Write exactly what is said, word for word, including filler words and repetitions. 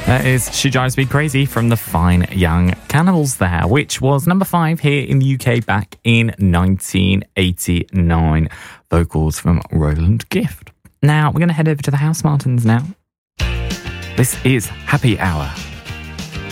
That is She Drives Me Crazy from the Fine Young Cannibals there, which was number five here in the U K back in nineteen eighty-nine. Vocals from Roland Gift. Now, we're going to head over to the House Martins now. This is Happy Hour.